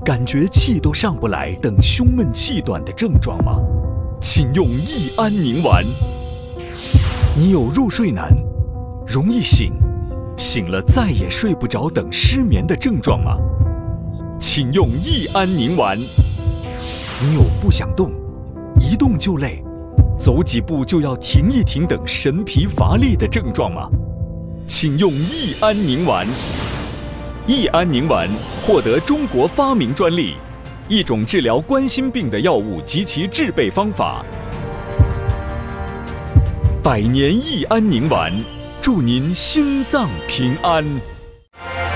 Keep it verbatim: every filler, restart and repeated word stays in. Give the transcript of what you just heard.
感觉气都上不来等胸闷气短的症状吗？请用益安宁丸。你有入睡难、容易醒、醒了再也睡不着等失眠的症状吗？请用益安宁丸。你有不想动、一动就累、走几步就要停一停等神疲乏力的症状吗？请用益安宁丸。益安宁丸获得中国发明专利，一种治疗冠心病的药物及其制备方法。百年益安宁丸，祝您心脏平安。